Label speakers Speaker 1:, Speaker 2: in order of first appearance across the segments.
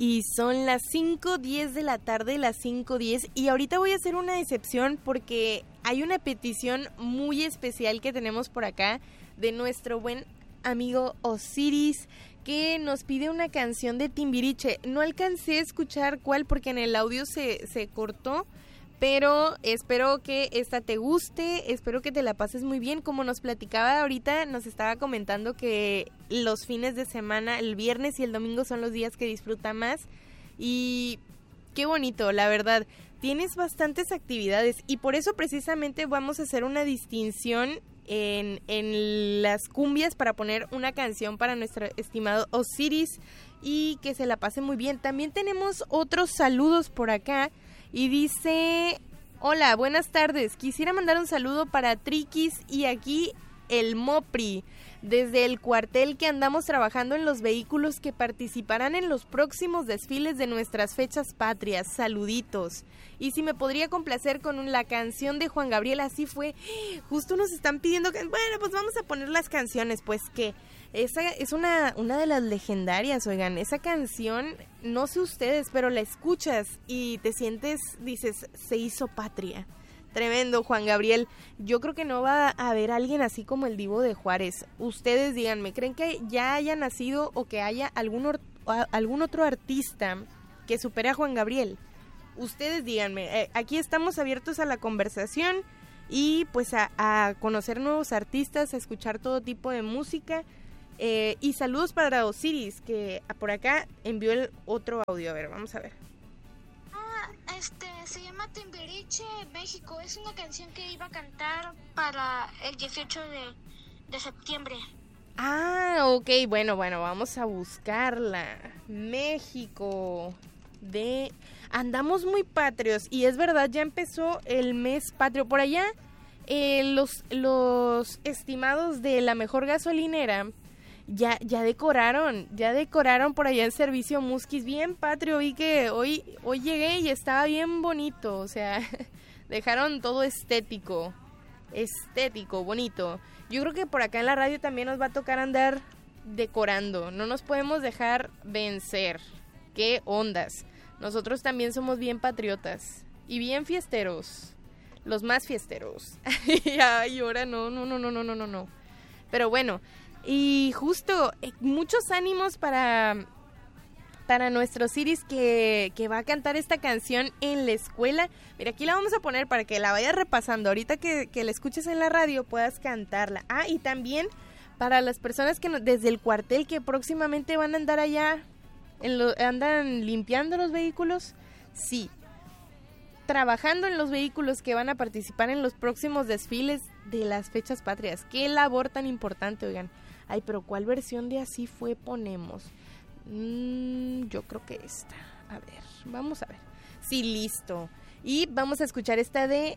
Speaker 1: Y son las 5:10 de la tarde, las 5:10, y ahorita voy a hacer una excepción porque hay una petición muy especial que tenemos por acá de nuestro buen amigo Osiris, que nos pide una canción de Timbiriche. No alcancé a escuchar cuál porque en el audio se cortó, pero espero que esta te guste, espero que te la pases muy bien. Como nos platicaba ahorita, nos estaba comentando que los fines de semana, el viernes y el domingo son los días que disfruta más. Y qué bonito, la verdad. Tienes bastantes actividades y por eso precisamente vamos a hacer una distinción en las cumbias para poner una canción para nuestro estimado Osiris y que se la pase muy bien. También tenemos otros saludos por acá. Y dice, hola, buenas tardes, quisiera mandar un saludo para Triquis y aquí el Mopri, desde el cuartel que andamos trabajando en los vehículos que participarán en los próximos desfiles de nuestras fechas patrias, saluditos. Y si me podría complacer con la canción de Juan Gabriel, así fue, justo nos están pidiendo que, bueno, pues vamos a poner las canciones, pues que esa es una de las legendarias, oigan, esa canción, no sé ustedes, pero la escuchas y te sientes, dices, se hizo patria. Tremendo, Juan Gabriel. Yo creo que no va a haber alguien así como el Divo de Juárez. Ustedes díganme, ¿creen que ya haya nacido o que haya algún otro artista que supere a Juan Gabriel? Ustedes díganme. Aquí estamos abiertos a la conversación y pues a conocer nuevos artistas, a escuchar todo tipo de música. Y saludos para Osiris, que por acá envió el otro audio. A ver, vamos a ver.
Speaker 2: Se llama Timbiriche México. Es una canción que iba a cantar para el 18 de septiembre.
Speaker 1: Ah, ok, bueno, vamos a buscarla. México. Andamos muy patrios. Y es verdad, ya empezó el mes patrio. Por allá, los estimados de la mejor gasolinera ya decoraron por allá el servicio Musquis, bien patrio. Vi que hoy llegué y estaba bien bonito, o sea, dejaron todo estético, bonito. Yo creo que por acá en la radio también nos va a tocar andar decorando, no nos podemos dejar vencer. ¿Qué ondas? Nosotros también somos bien patriotas y bien fiesteros, los más fiesteros. Ay, ahora no. Pero bueno, y justo, muchos ánimos para nuestro Osiris que va a cantar esta canción en la escuela. Mira, aquí la vamos a poner para que la vayas repasando. Ahorita que la escuches en la radio puedas cantarla. Ah, y también para las personas que desde el cuartel que próximamente van a andar allá, andan limpiando los vehículos. Sí, trabajando en los vehículos que van a participar en los próximos desfiles de las fechas patrias. Qué labor tan importante, oigan. Ay, pero ¿cuál versión de Así Fue ponemos? Yo creo que esta. A ver, vamos a ver. Sí, listo. Y vamos a escuchar esta de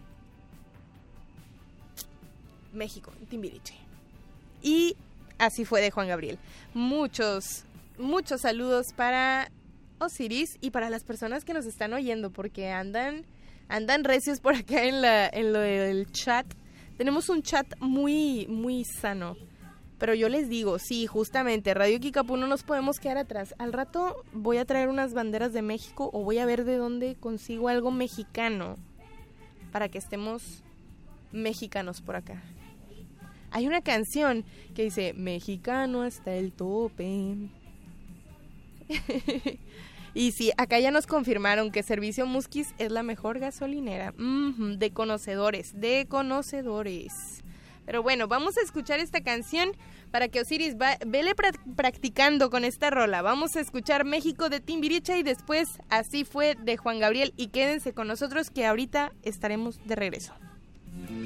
Speaker 1: México, Timbiriche. Y Así Fue de Juan Gabriel. Muchos saludos para Osiris y para las personas que nos están oyendo, porque andan recios por acá en lo del chat. Tenemos un chat muy, muy sano. Pero yo les digo, sí, justamente, Radio Kikapú no nos podemos quedar atrás. Al rato voy a traer unas banderas de México o voy a ver de dónde consigo algo mexicano para que estemos mexicanos por acá. Hay una canción que dice, mexicano hasta el tope. Y sí, acá ya nos confirmaron que Servicio Musquis es la mejor gasolinera. De conocedores. Pero bueno, vamos a escuchar esta canción para que Osiris vele practicando con esta rola. Vamos a escuchar México de Timbiriche y después Así Fue de Juan Gabriel. Y quédense con nosotros que ahorita estaremos de regreso.